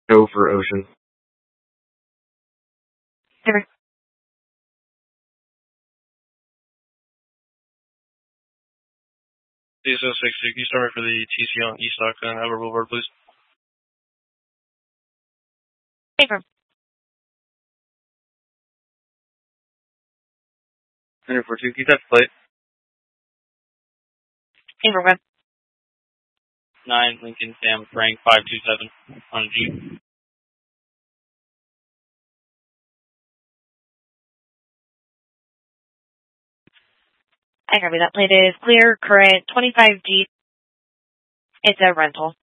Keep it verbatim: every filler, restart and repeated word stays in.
Go for Ocean. Never. D S O six, can you start me for the T C on E-Stock and Albert Boulevard, please? Paper. Center four two, keep that plate. Paper web. nine Lincoln Sam Frank five two seven on a Jeep. I copy that plate is clear, current, twenty-five Jeep. It's a rental.